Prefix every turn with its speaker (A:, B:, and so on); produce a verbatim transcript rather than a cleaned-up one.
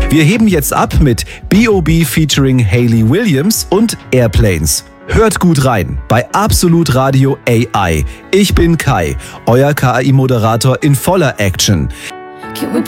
A: Wir heben jetzt ab mit B O B featuring Hayley Williams und Airplanes. Hört gut rein bei Absolut Radio A I. Ich bin Kai, euer K I-Moderator in voller Action.
B: Can we